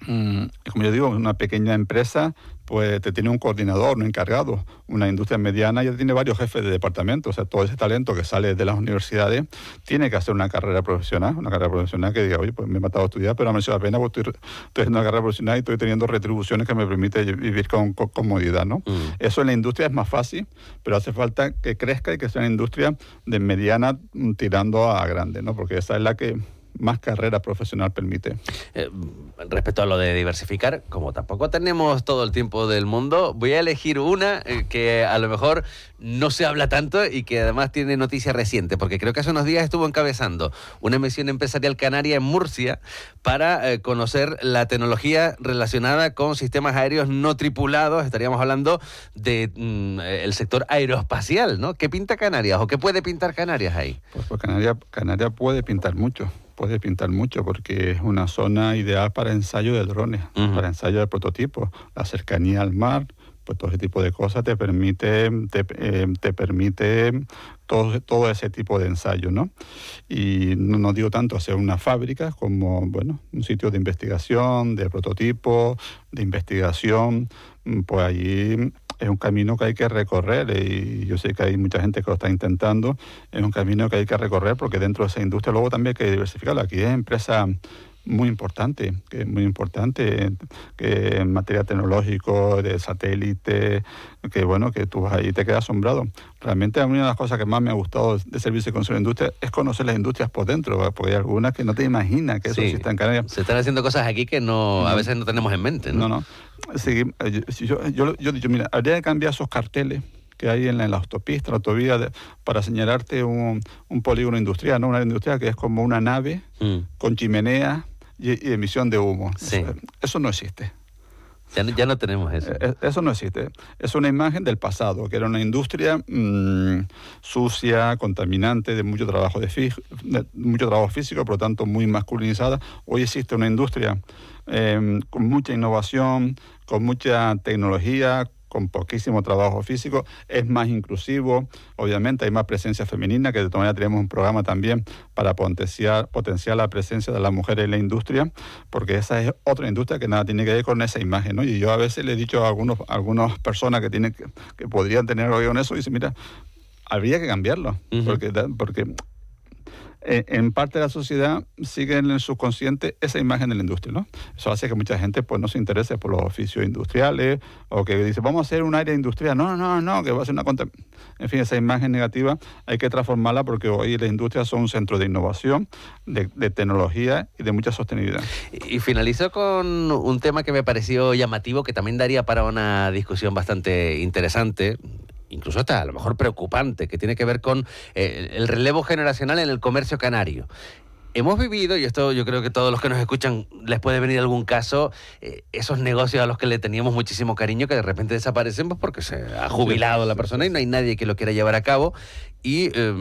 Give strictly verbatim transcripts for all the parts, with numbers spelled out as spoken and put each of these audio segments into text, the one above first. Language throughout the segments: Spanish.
Mm, como yo digo, una pequeña empresa pues te tiene un coordinador, un encargado. Una industria mediana ya tiene varios jefes de departamento. O sea, todo ese talento que sale de las universidades tiene que hacer una carrera profesional, una carrera profesional que diga, oye, pues me he matado a estudiar, pero me ha merecido la pena porque estoy, estoy haciendo una carrera profesional y estoy teniendo retribuciones que me permiten vivir con, con comodidad, ¿no? Mm. Eso en la industria es más fácil, pero hace falta que crezca y que sea una industria de mediana tirando a grande, ¿no? Porque esa es la que más carrera profesional permite. Eh, respecto a lo de diversificar, como tampoco tenemos todo el tiempo del mundo, voy a elegir una eh, que a lo mejor no se habla tanto y que además tiene noticia reciente, porque creo que hace unos días estuvo encabezando una misión empresarial canaria en Murcia para eh, conocer la tecnología relacionada con sistemas aéreos no tripulados. Estaríamos hablando de mm, el sector aeroespacial, ¿no? ¿Qué pinta Canarias o qué puede pintar Canarias ahí? Pues, pues Canarias, Canarias puede pintar mucho. Puede pintar mucho porque es una zona ideal para ensayo de drones, uh-huh. para ensayo de prototipos. La cercanía al mar, pues todo ese tipo de cosas te permite, te, eh, te permite todo, todo ese tipo de ensayo, ¿no? Y no, no digo tanto hacer una fábrica como, bueno, un sitio de investigación, de prototipos, de investigación, pues allí es un camino que hay que recorrer y yo sé que hay mucha gente que lo está intentando. Es un camino que hay que recorrer porque dentro de esa industria luego también hay que diversificarla. Aquí es empresa muy importante, que es muy importante, que en materia tecnológico, de satélite, que bueno, que tú vas ahí y te quedas asombrado. Realmente a mí una de las cosas que más me ha gustado de Servicio de Consultoría de Industria es conocer las industrias por dentro, porque hay algunas que no te imaginas que eso sí, existe en Canarias. Se están haciendo cosas aquí que no, a veces no tenemos en mente, ¿no? No, no. Sí, yo, yo, yo he dicho, mira, habría que cambiar esos carteles que hay en la, en la autopista, la autovía, de, para señalarte un, un polígono industrial, ¿no? Una industria que es como una nave mm. con chimenea y, y emisión de humo. Sí. Eso, eso no existe. Ya no, ya no tenemos eso. Eso no existe. Es una imagen del pasado, que era una industria mmm, sucia, contaminante, de mucho trabajo de, fi- de mucho trabajo físico, por lo tanto muy masculinizada. Hoy existe una industria eh, con mucha innovación, con mucha tecnología, con poquísimo trabajo físico, es más inclusivo, obviamente hay más presencia femenina, que de todas maneras tenemos un programa también para potenciar, potenciar la presencia de las mujeres en la industria, porque esa es otra industria que nada tiene que ver con esa imagen, ¿no? Y yo a veces le he dicho a algunos, a algunas personas que tienen que, que podrían tener algo con eso, y dicen, mira, habría que cambiarlo, uh-huh. porque, porque en parte de la sociedad sigue en el subconsciente esa imagen de la industria, ¿no? Eso hace que mucha gente pues no se interese por los oficios industriales o que dice, vamos a hacer un área industrial. No, no, no, que va a ser una... Contra... En fin, esa imagen negativa hay que transformarla porque hoy las industrias son un centro de innovación, de, de tecnología y de mucha sostenibilidad. Y, y finalizo con un tema que me pareció llamativo, que también daría para una discusión bastante interesante, incluso hasta a lo mejor preocupante, que tiene que ver con eh, el relevo generacional en el comercio canario. Hemos vivido, y esto yo creo que todos los que nos escuchan les puede venir algún caso, eh, esos negocios a los que le teníamos muchísimo cariño que de repente desaparecen pues porque se ha jubilado la persona y no hay nadie que lo quiera llevar a cabo. Y eh,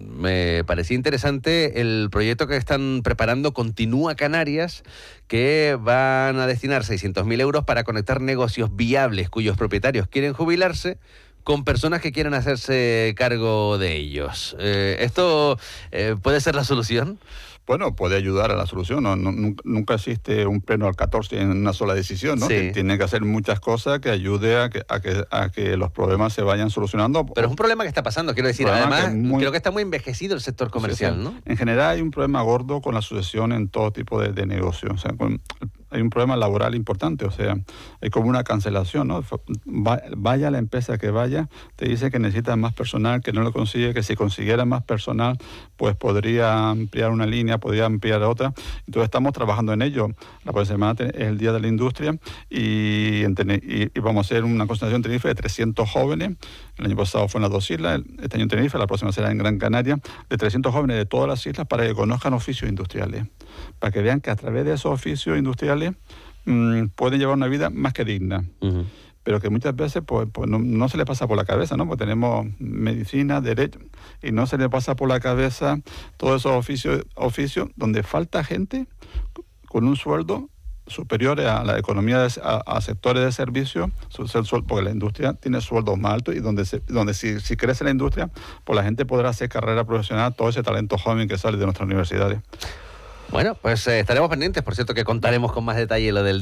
me parecía interesante el proyecto que están preparando Continúa Canarias, que van a destinar seiscientos mil euros para conectar negocios viables cuyos propietarios quieren jubilarse con personas que quieran hacerse cargo de ellos. Eh, ¿Esto eh, puede ser la solución? Bueno, puede ayudar a la solución. No, no, nunca existe un pleno al catorce en una sola decisión, ¿no? Sí. Tiene que hacer muchas cosas que ayude a que, a que, a que los problemas se vayan solucionando. Pero es un problema que está pasando, quiero decir. Además, que muy, creo que está muy envejecido el sector comercial, sí, sí. ¿no? En general hay un problema gordo con la sucesión en todo tipo de, de negocios. O sea, con, hay un problema laboral importante, o sea, hay como una cancelación, ¿no? Vaya la empresa que vaya, te dice que necesita más personal, que no lo consigue, que si consiguiera más personal, pues podría ampliar una línea, podría ampliar otra. Entonces estamos trabajando en ello. La próxima semana es el Día de la Industria y, y, y vamos a hacer una concentración en Tenerife de trescientos jóvenes. El año pasado fue en las dos islas, este año en Tenerife, la próxima será en Gran Canaria, de trescientos jóvenes de todas las islas para que conozcan oficios industriales, para que vean que a través de esos oficios industriales mmm, pueden llevar una vida más que digna. Uh-huh. Pero que muchas veces pues, pues no, no se le pasa por la cabeza, ¿no? Porque tenemos medicina, derecho, y no se le pasa por la cabeza todos esos oficios, oficios donde falta gente con un sueldo superior a la economía, de, a, a sectores de servicio, porque la industria tiene sueldos más altos y donde, se, donde si, si crece la industria, pues la gente podrá hacer carrera profesional, todo ese talento joven que sale de nuestras universidades. Bueno, pues eh, estaremos pendientes, por cierto que contaremos con más detalle lo del